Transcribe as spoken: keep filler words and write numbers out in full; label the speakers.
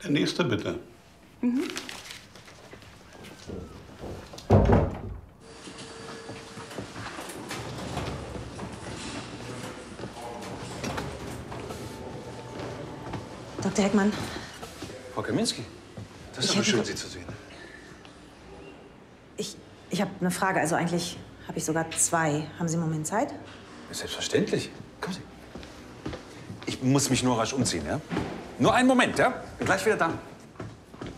Speaker 1: Der nächste, bitte.
Speaker 2: Mhm. Doktor Heckmann.
Speaker 3: Frau Kaminski, das ist
Speaker 2: Ich
Speaker 3: aber schön,
Speaker 2: hätte-
Speaker 3: Sie zu sehen.
Speaker 2: Ich, ich habe eine Frage. Also eigentlich habe ich sogar zwei. Haben Sie einen Moment Zeit?
Speaker 3: Selbstverständlich. Kommen Sie. Ich muss mich nur rasch umziehen, ja? Nur einen Moment, ja? Bin gleich wieder da.